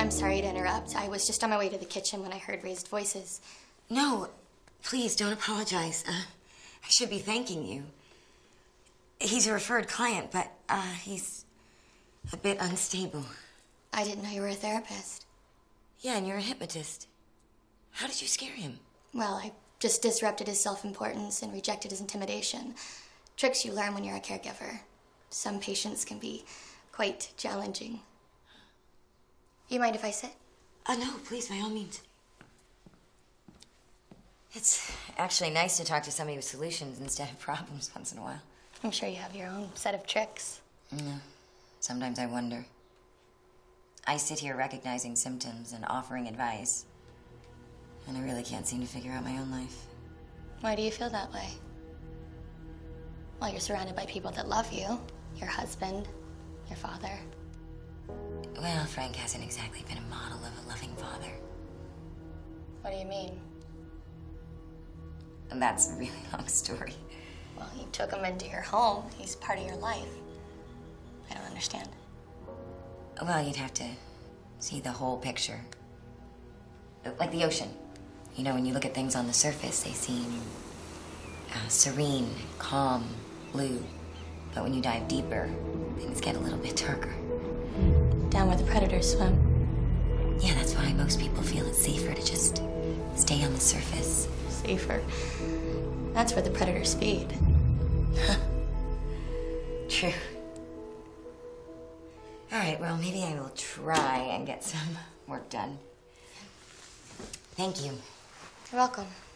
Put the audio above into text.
I'm sorry to interrupt. I was just on my way to the kitchen when I heard raised voices. No, please don't apologize. I should be thanking you. He's a referred client, but he's a bit unstable. I didn't know you were a therapist. Yeah, and you're a hypnotist. How did you scare him? Well, I just disrupted his self-importance and rejected his intimidation. Tricks you learn when you're a caregiver. Some patients can be quite challenging. You mind if I sit? No, please, by all means. It's actually nice to talk to somebody with solutions instead of problems once in a while. I'm sure you have your own set of tricks. Yeah. Sometimes I wonder. I sit here recognizing symptoms and offering advice, and I really can't seem to figure out my own life. Why do you feel that way? Well, you're surrounded by people that love you. Your husband, your father. Well, Frank hasn't exactly been a model of a loving father. What do you mean? And that's a really long story. Well, you took him into your home. He's part of your life. I don't understand. Well, you'd have to see the whole picture. Like the ocean. You know, when you look at things on the surface, they seem serene, calm, blue. But when you dive deeper, things get a little bit darker. Down where the predators swim. Yeah, that's why most people feel it's safer to just stay on the surface. Safer. That's where the predators feed. True. All right, well, maybe I will try and get some work done. Thank you. You're welcome.